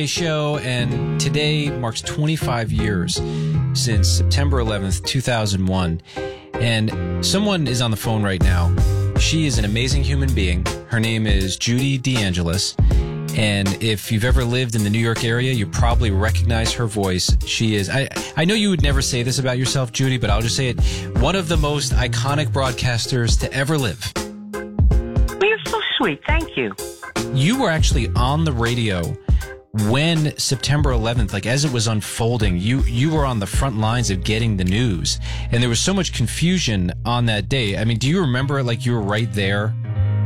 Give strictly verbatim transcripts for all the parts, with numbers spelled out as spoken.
Today Show, and today marks twenty-five years since September eleventh, two thousand one. And someone is on the phone right now. She is an amazing human being. Her name is Judy DeAngelis. And if you've ever lived in the New York area, you probably recognize her voice. She is, I, I know you would never say this about yourself, Judy, but I'll just say it. One of the most iconic broadcasters to ever live. Well, you're so sweet. Thank you. You were actually on the radio when September eleventh, like as it was unfolding, you, you were on the front lines of getting the news. And there was so much confusion on that day. I mean, do you remember like you were right there?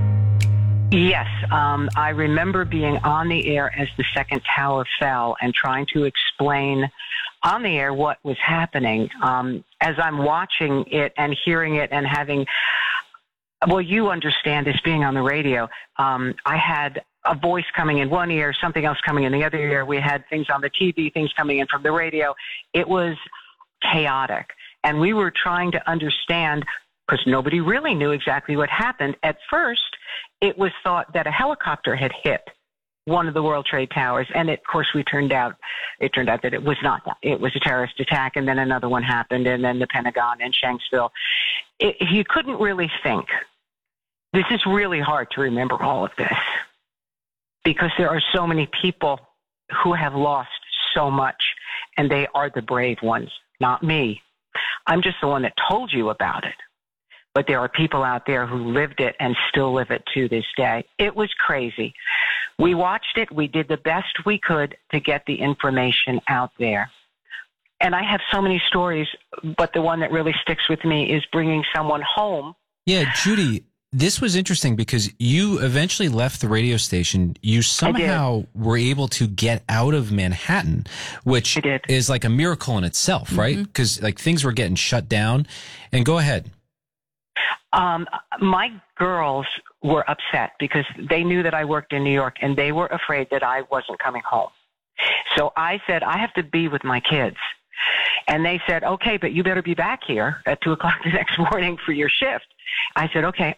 Yes, um, I remember being on the air as the second tower fell and trying to explain on the air what was happening. Um, as I'm watching it and hearing it and having, well, you understand this being on the radio. Um, I had a voice coming in one ear, something else coming in the other ear. We had things on the T V, things coming in from the radio. It was chaotic. And we were trying to understand because nobody really knew exactly what happened. At first, it was thought that a helicopter had hit one of the World Trade Towers, and it, of course, we turned out it turned out that it was not that. It was a terrorist attack, and then another one happened, and then the Pentagon and Shanksville. It, you couldn't really think. This is really hard to remember all of this because there are so many people who have lost so much, and they are the brave ones, not me. I'm just the one that told you about it. But there are people out there who lived it and still live it to this day. It was crazy. We watched it. We did the best we could to get the information out there. And I have so many stories, but the one that really sticks with me is bringing someone home. Yeah, Judy, this was interesting because you eventually left the radio station. You somehow were able to get out of Manhattan, which is like a miracle in itself, right? Because mm-hmm. like things were getting shut down. And go ahead. Um, my girls were upset because they knew that I worked in New York and they were afraid that I wasn't coming home. So I said, I have to be with my kids. And they said, okay, but you better be back here at two o'clock the next morning for your shift. I said, okay,